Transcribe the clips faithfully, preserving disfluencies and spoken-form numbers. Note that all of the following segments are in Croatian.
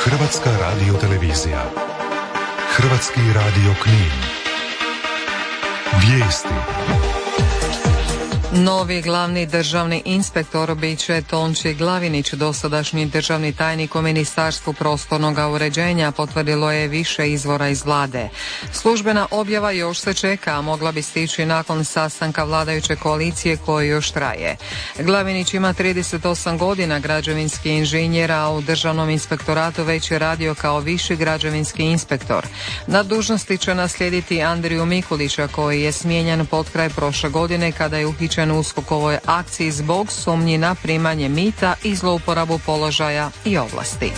Hrvatska radiotelevizija. Hrvatski radio Knin. Vijesti. Novi glavni državni inspektor bit će Tonči Glavinić, dosadašnji državni tajnik u Ministarstvu prostornog uređenja, potvrdilo je više izvora iz vlade. Službena objava još se čeka, a mogla bi stići nakon sastanka vladajuće koalicije koji još traje. Glavinić ima trideset osam godina, građevinski inženjer, a u državnom inspektoratu već je radio kao viši građevinski inspektor. Na dužnosti će naslijediti Andriju Mikulića, koji je smijenjen potkraj prošle godine kada je uhićen u uskokovoj akciji zbog sumnji na primanje mita i zlouporabu položaja i ovlasti.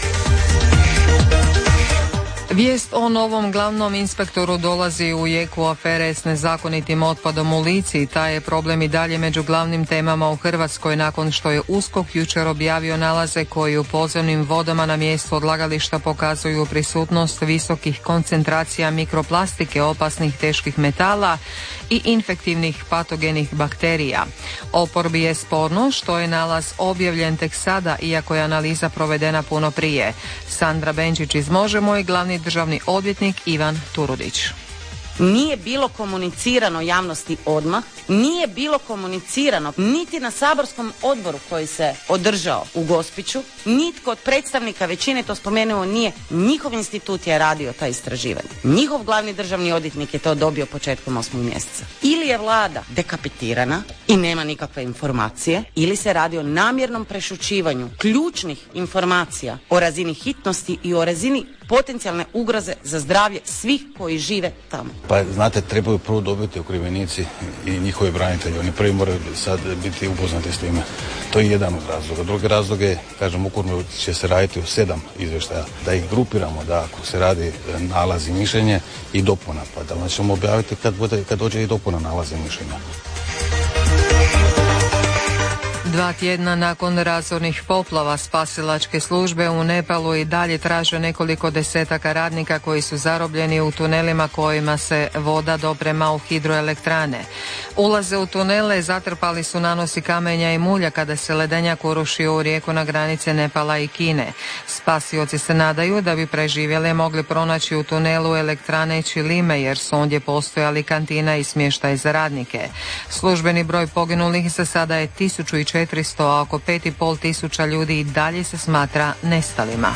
Vijest o novom glavnom inspektoru dolazi u jeku afere s nezakonitim otpadom u Lici. Taj je problem i dalje među glavnim temama u Hrvatskoj nakon što je USKOK jučer objavio nalaze koji u podzemnim vodama na mjestu odlagališta pokazuju prisutnost visokih koncentracija mikroplastike, opasnih teških metala i infektivnih patogenih bakterija. Oporbi je sporno što je nalaz objavljen tek sada, iako je analiza provedena puno prije. Sandra Benčić iz Možemo i glavni državni odvjetnik Ivan Turudić. Nije bilo komunicirano javnosti odmah, nije bilo komunicirano niti na saborskom odboru koji se održao u Gospiću, nitko od predstavnika većine to spomenuo nije, njihov institut je radio ta istraživanja. Njihov glavni državni odvjetnik je to dobio početkom osmog mjeseca. Ili je vlada dekapitirana i nema nikakve informacije, ili se radi o namjernom prešućivanju ključnih informacija o razini hitnosti i o razini potencijalne ugroze za zdravlje svih koji žive tamo. Pa znate, trebaju prvo dobiti okrivljenici i njihovi branitelji. Oni prvi moraju sad biti upoznati s time. To je jedan od razloga. Drugi razlog je, kažem, ukupno će se raditi o sedam izvještaja. Da ih grupiramo, da ako se radi nalaz i mišljenje i dopuna. Pa da ćemo objaviti kad, bude, kad dođe i dopuna nalaza i mišljenja. Dva tjedna nakon razornih poplava spasilačke službe u Nepalu i dalje traže nekoliko desetaka radnika koji su zarobljeni u tunelima kojima se voda doprema u hidroelektrane. Ulaze u tunele zatrpali su nanosi kamenja i mulja kada se ledenjak urušio u rijeku na granice Nepala i Kine. Spasioci se nadaju da bi preživjeli mogli pronaći u tunelu elektrane Čilime, jer su ondje postojali kantina i smještaj za radnike. Službeni broj poginulih za sada je tisuću četiristo, a oko pet i pol tisuća ljudi i dalje se smatra nestalima.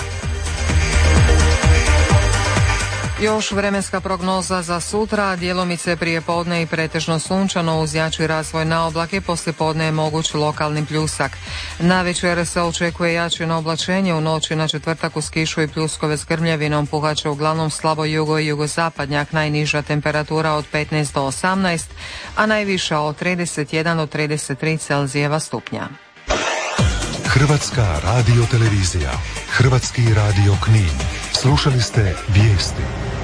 Još vremenska prognoza za sutra, djelomice prije podne i pretežno sunčano uz jači razvoj na oblake, poslije podne je moguć lokalni pljusak. Navečer se očekuje jače oblačenje, u noći na četvrtak uz kišu i pljuskove s grmljavinom puhaće uglavnom slabo jugo i jugozapadnjak, najniža temperatura od petnaest do osamnaest, a najviša od trideset jedan do trideset tri Celzijeva stupnja. Hrvatska radiotelevizija. Hrvatski radio Knin. Slušali ste vijesti.